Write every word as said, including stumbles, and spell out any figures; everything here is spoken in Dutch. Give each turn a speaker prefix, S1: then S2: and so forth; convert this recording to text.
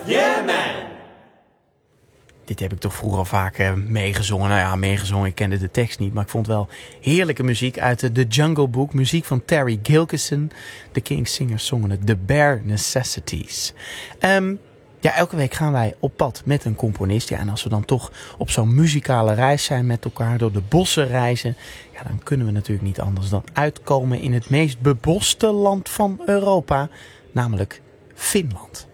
S1: Yeah man!
S2: Dit heb ik toch vroeger al vaak uh, meegezongen. Nou ja, meegezongen, ik kende de tekst niet. Maar ik vond wel heerlijke muziek uit uh, The Jungle Book. Muziek van Terry Gilkyson. De King's Singers zongen het The Bare Necessities. Um, ja, elke week gaan wij op pad met een componist. Ja, en als we dan toch op zo'n muzikale reis zijn met elkaar, door de bossen reizen, ja, dan kunnen we natuurlijk niet anders dan uitkomen in het meest beboste land van Europa. Namelijk Finland.